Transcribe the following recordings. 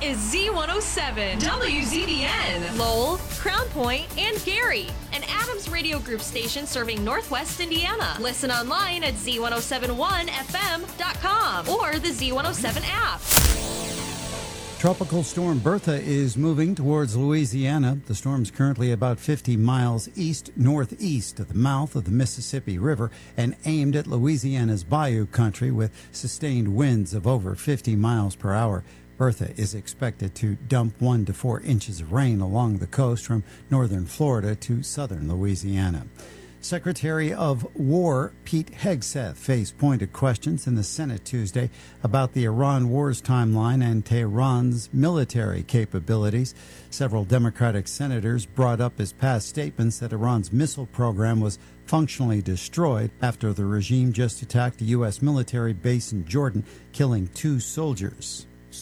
is Z107, WZBN, Lowell, Crown Point, and Gary, an Adams Radio Group station serving Northwest Indiana. Listen online at Z1071FM.com or the Z107 app. Tropical storm Bertha is moving towards Louisiana. The storm's currently about 50 miles east-northeast of the mouth of the Mississippi River and aimed at Louisiana's bayou country with sustained winds of over 50 miles per hour. Bertha is expected to dump 1 to 4 inches of rain along the coast from northern Florida to southern Louisiana. Secretary of War Pete Hegseth faced pointed questions in the Senate Tuesday about the Iran war's timeline and Tehran's military capabilities. Several Democratic senators brought up his past statements that Iran's missile program was functionally destroyed after the regime just attacked a U.S. military base in Jordan, killing 2 soldiers.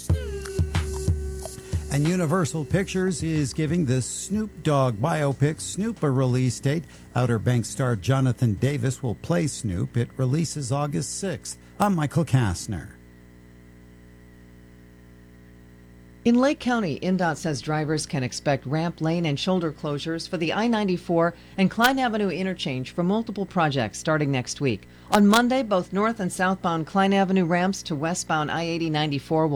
And Universal Pictures is giving the Snoop Dogg biopic Snoop a release date. Outer Banks star Jonathan Davis will play Snoop. It releases August 6th. I'm Michael Kastner. In Lake County, INDOT says drivers can expect ramp, lane, and shoulder closures for the I-94 and Klein Avenue interchange for multiple projects starting next week. On Monday, both north and southbound Klein Avenue ramps to westbound I-80-94 will